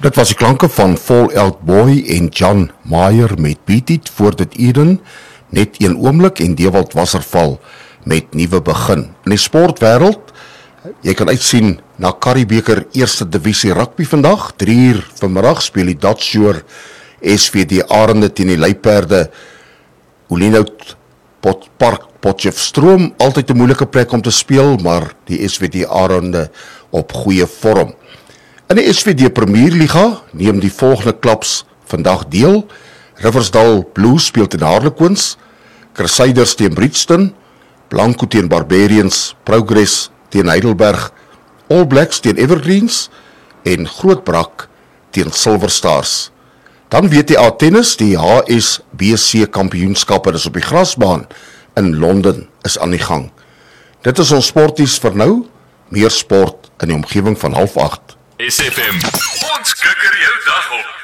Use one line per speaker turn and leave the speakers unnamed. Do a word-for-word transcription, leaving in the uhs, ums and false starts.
Dit was die klanke van Fall Out Boy en John Mayer met Beat It, voor dit Eden, Net een oomblik en Dewald Wasserval met Nuwe Begin. In die sportwêreld, jy kan uitsien na Curriebeeker Eerste Divisie Rugby vandag, drie uur vanmiddag speel die Dutchshore S V D Arende teen die Luiperde Olenhout Pot Park Potchefstroom, altyd 'n moeilike plek om te speel, maar die S V D Arende op goeie vorm. In die S V D Premierliga neem die volgende klubs vandag deel. Riversdale Blues speel teen Harlequins, Crusaders teen Bridgton, Blanco teen Barbarians, Progress teen Heidelberg, All Blacks teen Evergreens en Grootbrak teen Silver Stars. Dan W T A tennis, die H S B C kampioenskappe is op die grasbaan in Londen is aan die gang. Dit is ons sporties vir nou, meer sport in die omgewing van half agt.
S F M, ons kikker jou dag op.